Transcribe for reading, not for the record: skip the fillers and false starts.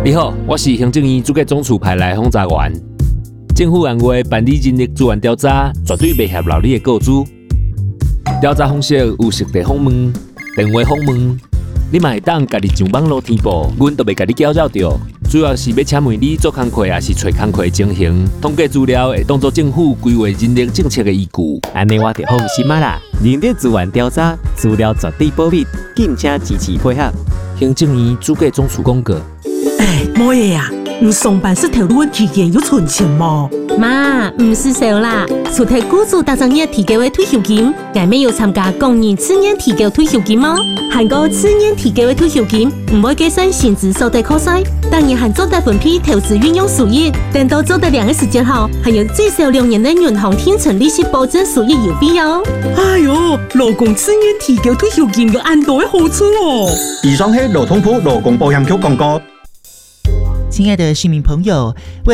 你好，我是行政院主计总处派来访查员。政府按月办理人力资源调查，绝对袂泄露你的个资。调查方式有实地访问、电话访问，你嘛会当家己上网络填报，阮都袂甲你搅扰着。主要是要请问你做工课，还是找工课情形，统计资料会当作政府规划人力政策的依据。 安尼我就放心啦。人力资源调查资料绝对保密，敬请支持配合。 行政院主计总处公告。 冇嘢呀，唔上班是条路的期间有存钱冇？ 妈，唔是少啦，除替雇主打算业提高的退休金，外面有参加工人次年提高退休金吗？韩国次年提高的退休金唔会计算薪资所得扣税，当然还做得分批投资运用收益，等到做得2个时间后，还有最少2年的银行天存利息保证收益有必要。 哎呦，劳工次年提高退休金有安多的好处哦！ 以上係勞通部勞工保險局廣告。 亲爱的市民朋友，